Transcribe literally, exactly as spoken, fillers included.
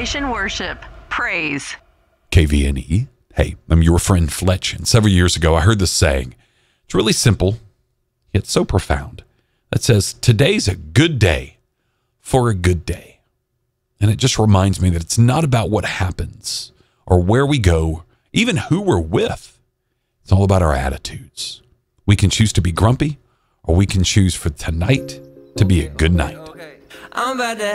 Elevation Worship. Praise. K V N E. Hey, I'm your friend Fletch, and several years ago I heard this saying. It's really simple, yet so profound. That says, today's a good day for a good day. And it just reminds me that it's not about what happens or where we go, even who we're with. It's all about our attitudes. We can choose to be grumpy, or we can choose for tonight to be a good night. I'm about to